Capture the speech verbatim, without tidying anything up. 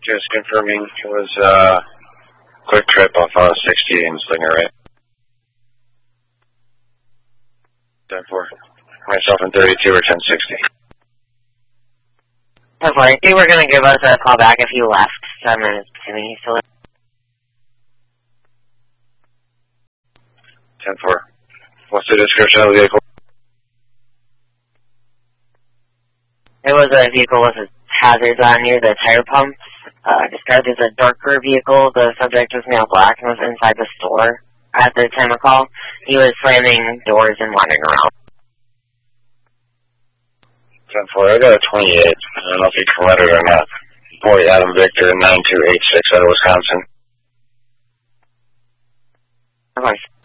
Just confirming it was a uh, quick trip off uh, sixty in Slinger, right? ten four. Myself in thirty-two or ten sixty. ten four. I think we're going to give us a call back if you left. Seven minutes. Timmy, still ten four. What's the description of the vehicle? It was a vehicle with hazards on near the tire pumps. Uh, described as a darker vehicle. The subject was male black and was inside the store at the time of call. He was slamming doors and wandering around. ten four, I got a twenty-eight. I don't know if you can let it or not. Boy, Adam Victor, nine two eight six out of Wisconsin. Of course.